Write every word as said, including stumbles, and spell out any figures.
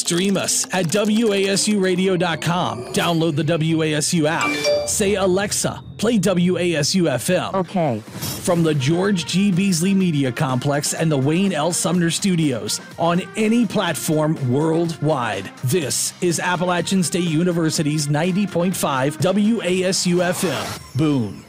Stream us at W A S U radio dot com. Download the W A S U app. Say, Alexa, play W A S U F M. Okay. From the George G. Beasley Media Complex and the Wayne L. Sumner Studios on any platform worldwide. This is Appalachian State University's ninety point five W A S U F M. Boom.